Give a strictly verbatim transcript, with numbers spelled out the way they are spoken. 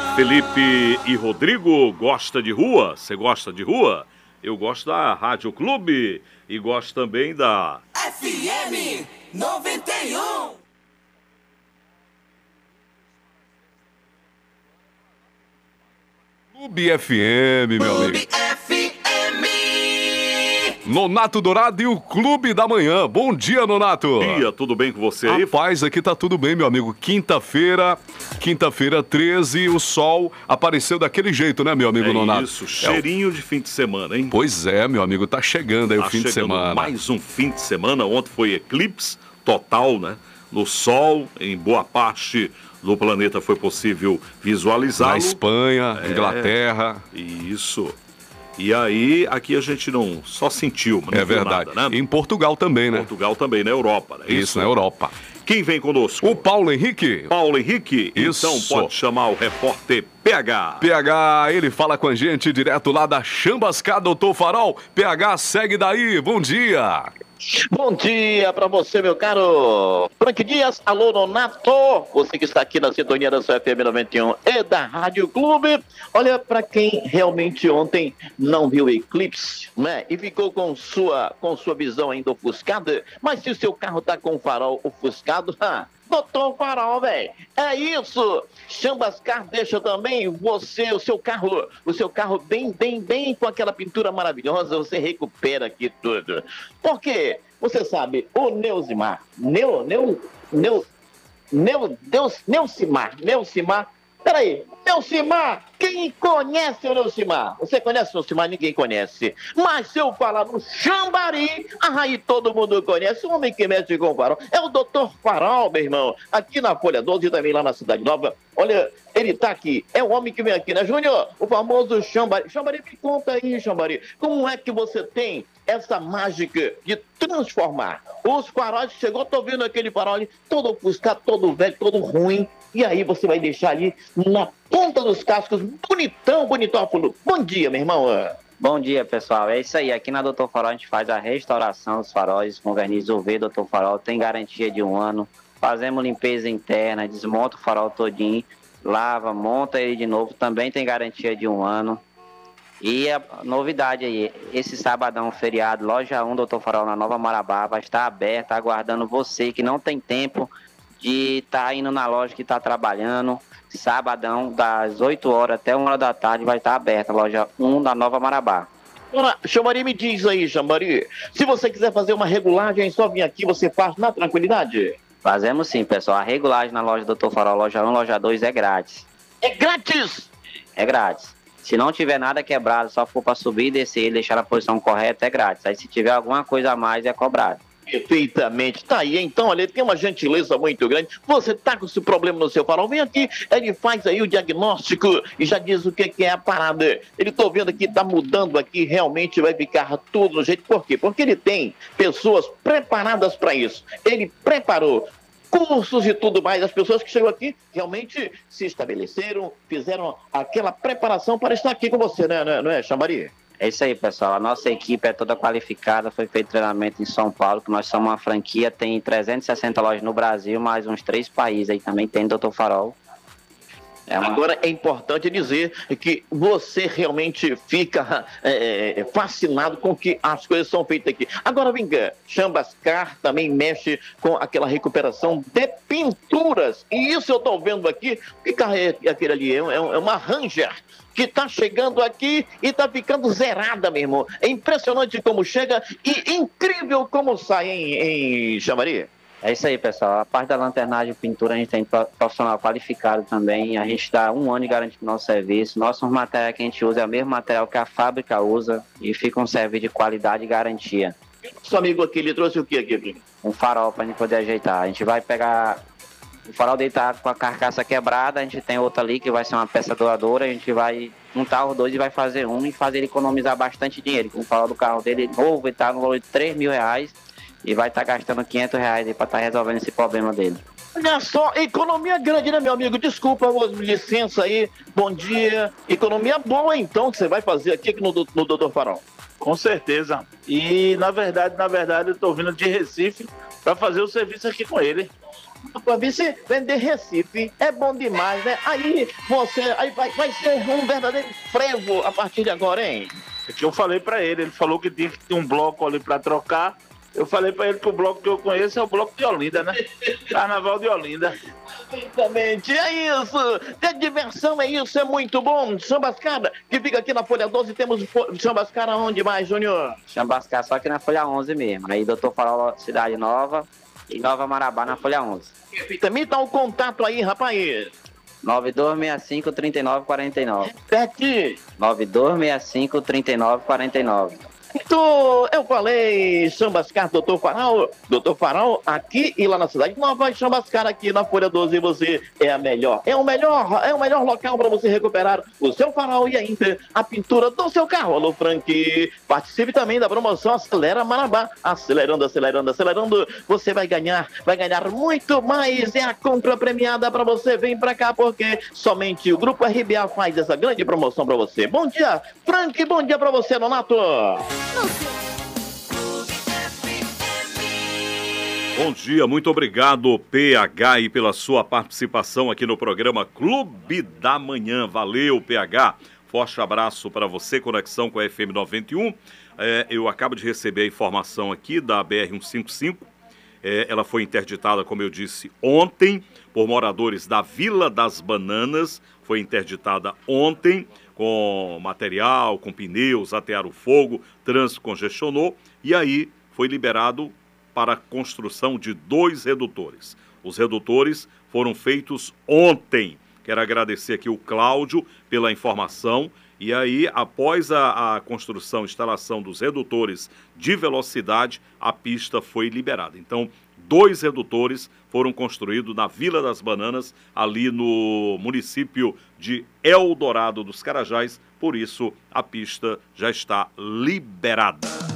Felipe e Rodrigo, gosta de rua? Você gosta de rua? Eu gosto da Rádio Clube e gosto também da F M noventa e um. Clube F M, meu amigo. Clube F M. Nonato Dourado e o Clube da Manhã. Bom dia, Nonato. Bom dia, tudo bem com você aí? Rapaz, aqui tá tudo bem, meu amigo. Quinta-feira, quinta-feira treze, o sol apareceu daquele jeito, né, meu amigo é Nonato? Isso, cheirinho é o... de fim de semana, hein? Pois é, meu amigo, tá chegando aí tá o fim de semana. Mais um fim de semana. Ontem foi eclipse total, né? No sol, em boa parte do planeta foi possível visualizá-lo. Na Espanha, é, Inglaterra. Isso. E aí, aqui a gente não só sentiu, mas não é verdade. Nada, né? Em Portugal também, né? Portugal também, na Europa, né? Isso, Isso, na Europa. Quem vem conosco? O Paulo Henrique. Paulo Henrique? Isso. Então pode chamar o repórter P H. P H, ele fala com a gente direto lá da Chambascá, doutor Farol. P H, segue daí, bom dia. Bom dia pra você, meu caro Frank Dias. Alô, Nonato. Você que está aqui na sintonia da sua F M noventa e um e da Rádio Clube. Olha, pra quem realmente ontem não viu o eclipse, né? E ficou com sua, com sua visão ainda ofuscada. Mas se o seu carro tá com o farol ofuscado, ah, doutor Farol, velho, é isso. Chambascar deixa também você, o seu carro, o seu carro bem, bem, bem com aquela pintura maravilhosa, você recupera aqui tudo. Por quê? Você sabe, o Neusimar, Neu, Neu, Neu, Neu, Deus, Neusimar, Neusimar, peraí, Neusimar, quem conhece o Neusimar? Você conhece o Neusimar? Ninguém conhece. Mas se eu falar no Xambari, aí todo mundo conhece. O homem que mexe com o farol é o doutor Farol, meu irmão. Aqui na Folha doze e também lá na Cidade Nova. Olha, ele tá aqui. É o homem que vem aqui, né, Júnior? O famoso Xambari. Xambari, me conta aí, Xambari. Como é que você tem essa mágica de transformar os faróis? Chegou, tô vendo aquele farol ali, todo ofuscado, todo velho, todo ruim. E aí você vai deixar ali na ponta dos cascos, bonitão, bonitão. Bom dia, meu irmão. Bom dia, pessoal. É isso aí. Aqui na doutor Farol a gente faz a restauração dos faróis com verniz U V doutor Farol. Tem garantia de um ano. Fazemos limpeza interna, desmonta o farol todinho, lava, monta ele de novo. Também tem garantia de um ano. E a novidade aí, esse sabadão, feriado, loja um doutor Farol na Nova Marabá vai estar aberta, aguardando você que não tem tempo de estar tá indo na loja que está trabalhando. Sabadão, das oito horas até uma hora da tarde, vai estar tá aberta a loja um da Nova Marabá. Ora, Xambari, me diz aí, Xambari, se você quiser fazer uma regulagem, é só vir aqui, você faz na tranquilidade? Fazemos sim, pessoal. A regulagem na loja doutor Farol, loja um, loja dois, é grátis. É grátis? É grátis. Se não tiver nada quebrado, só for para subir e descer e deixar na posição correta, é grátis. Aí se tiver alguma coisa a mais, é cobrado. Perfeitamente. Tá aí, então, olha, tem uma gentileza muito grande. Você tá com esse problema no seu farol, vem aqui, ele faz aí o diagnóstico e já diz o que, que é a parada. Ele tô vendo aqui, tá mudando aqui, realmente vai ficar tudo no jeito. Por quê? Porque ele tem pessoas preparadas para isso. Ele preparou cursos e tudo mais. As pessoas que chegam aqui realmente se estabeleceram, fizeram aquela preparação para estar aqui com você, né, não é, não é, Xambari? É isso aí, pessoal. A nossa equipe é toda qualificada, foi feito treinamento em São Paulo, que nós somos uma franquia, tem trezentas e sessenta lojas no Brasil, mais uns três países aí também tem doutor Farol. É uma... Agora é importante dizer que você realmente fica é, fascinado com que as coisas são feitas aqui. Agora vem cá, Chambascar também mexe com aquela recuperação de pinturas. E isso eu estou vendo aqui, que carro é aquele ali? É, é uma Ranger que está chegando aqui e está ficando zerada, meu irmão. É impressionante como chega e incrível como sai, em, em Xambari. É isso aí, pessoal. A parte da lanternagem e pintura a gente tem profissional qualificado também. A gente dá um ano de garantia no nosso serviço. Nossos materiais que a gente usa é o mesmo material que a fábrica usa e fica um serviço de qualidade e garantia. Seu amigo aqui, ele trouxe o que aqui? Um farol para a gente poder ajeitar. A gente vai pegar o farol deitado com a carcaça quebrada, a gente tem outro ali que vai ser uma peça doadora, a gente vai juntar os dois e vai fazer um e fazer ele economizar bastante dinheiro. Com o farol do carro dele novo, ele está no valor de três mil reais e vai estar tá gastando quinhentos reais para estar tá resolvendo esse problema dele. Olha só, economia grande, né, meu amigo? Desculpa, licença aí, bom dia. Economia boa, então, que você vai fazer aqui no, no doutor Farol. Com certeza. E, na verdade, na verdade, eu estou vindo de Recife para fazer o serviço aqui com ele. Pra vice vender Recife é bom demais, né? Aí você aí vai, vai ser um verdadeiro frevo a partir de agora, hein? É que eu falei pra ele, ele falou que tinha que ter um bloco ali pra trocar. Eu falei pra ele que o bloco que eu conheço é o bloco de Olinda, né? Carnaval de Olinda. Exatamente, é isso. Ter diversão é isso, é muito bom. Chambascara, que fica aqui na Folha doze, temos Chambascara onde mais, Júnior? Chambascar só aqui na Folha onze mesmo. Aí doutor Farol, Cidade Nova e Nova Marabá na Folha onze. Também tá o contato aí, rapaz. nove dois seis cinco, três nove quatro nove. Repete. nove dois seis cinco, três nove quatro nove. Então, eu falei Chambascar, doutor Farol, doutor Farol aqui e lá na Cidade Nova, Chambascar aqui na Folha doze, você é a melhor, é o melhor, é o melhor local para você recuperar o seu farol e ainda a pintura do seu carro. Alô, Frank, participe também da promoção Acelera Marabá, acelerando, acelerando, acelerando, você vai ganhar, vai ganhar muito mais, é a compra premiada para você, vem para cá porque somente o Grupo R B A faz essa grande promoção para você. Bom dia, Frank, bom dia para você, Nonato. Bom dia, muito obrigado, P H, aí, pela sua participação aqui no programa Clube da Manhã. Valeu, P H. Forte abraço para você, conexão com a F M noventa e um. É, eu acabo de receber a informação aqui da B R cento e cinquenta e cinco. É, ela foi interditada, como eu disse, ontem, por moradores da Vila das Bananas. Foi interditada ontem, com material, com pneus, atearam o fogo, trânsito congestionou, e aí foi liberado para a construção de dois redutores. Os redutores foram feitos ontem. Quero agradecer aqui o Cláudio pela informação. E aí, após a, a construção e instalação dos redutores de velocidade, a pista foi liberada. Então, dois redutores foram construídos na Vila das Bananas, ali no município de Eldorado dos Carajás. Por isso, a pista já está liberada.